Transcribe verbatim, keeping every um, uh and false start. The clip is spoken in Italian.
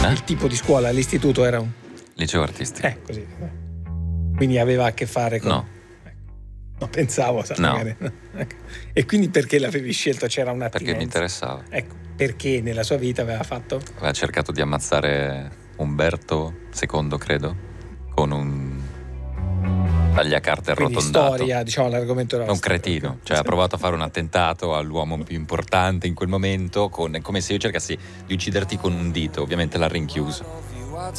Eh? Il tipo di scuola all'istituto era un Liceo artistico. eh così. Quindi aveva a che fare con No. Ecco. No, pensavo, sai, No. magari. Ecco. E quindi perché l'avevi scelto? C'era un'attinenza? Perché mi interessava. Ecco, perché nella sua vita aveva fatto? Aveva cercato di ammazzare Umberto secondo, credo, con un tagliacarte Quindi arrotondato. storia, diciamo, l'argomento era È un storia, cretino, ok. cioè ha provato a fare un attentato all'uomo più importante in quel momento, con, come se io cercassi di ucciderti con un dito, ovviamente l'ha rinchiuso.